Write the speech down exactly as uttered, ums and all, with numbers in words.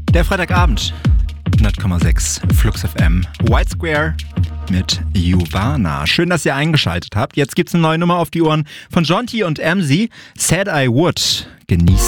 Der Freitagabend, hundert Komma sechs Flux F M, White Square mit Juvana. Schön, dass ihr eingeschaltet habt. Jetzt gibt's eine neue Nummer auf die Ohren von Jonty und Emzy. Said I Would. Genießt.